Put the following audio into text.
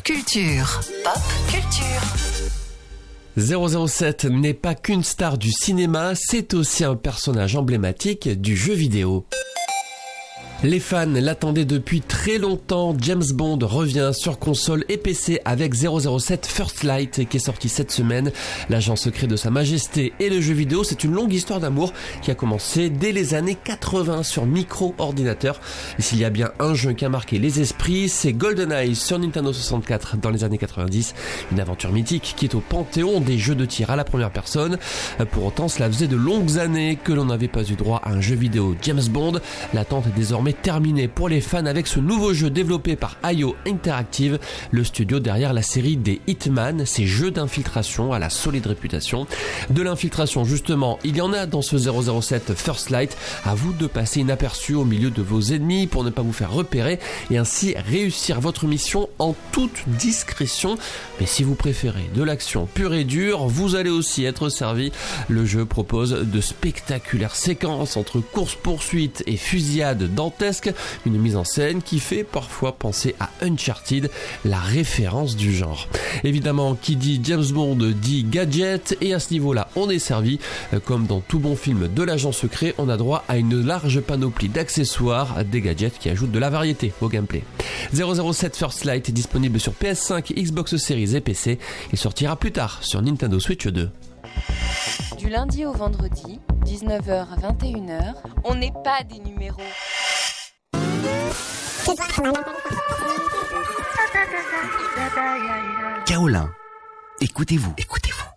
culture. Pop culture. 007 n'est pas qu'une star du cinéma, c'est aussi un personnage emblématique du jeu vidéo. Les fans l'attendaient depuis très longtemps, James Bond revient sur console et PC avec 007 First Light qui est sorti cette semaine. L'agent secret de Sa Majesté et le jeu vidéo, c'est une longue histoire d'amour qui a commencé dès les années 80 sur micro-ordinateur. Et s'il y a bien un jeu qui a marqué les esprits, c'est GoldenEye sur Nintendo 64 dans les années 90. Une aventure mythique qui est au panthéon des jeux de tir à la première personne. Pour autant, cela faisait de longues années que l'on n'avait pas eu droit à un jeu vidéo James Bond. L'attente est désormais terminé pour les fans avec ce nouveau jeu développé par IO Interactive, le studio derrière la série des Hitman, ces jeux d'infiltration à la solide réputation. De l'infiltration justement, il y en a dans ce 007 First Light, à vous de passer inaperçu au milieu de vos ennemis pour ne pas vous faire repérer et ainsi réussir votre mission en toute discrétion. Mais si vous préférez de l'action pure et dure, vous allez aussi être servi. Le jeu propose de spectaculaires séquences entre course-poursuite et fusillade dantesque, une mise en scène qui fait parfois penser à Uncharted, la référence du genre. Évidemment, qui dit James Bond dit gadget, et à ce niveau-là, on est servi. Comme dans tout bon film de l'agent secret, on a droit à une large panoplie d'accessoires, des gadgets qui ajoutent de la variété au gameplay. 007 First Light est disponible sur PS5, Xbox Series et PC. Il sortira plus tard sur Nintendo Switch 2. Du lundi au vendredi, 19h à 21h, on n'est pas des numéros. Kaolin, écoutez-vous.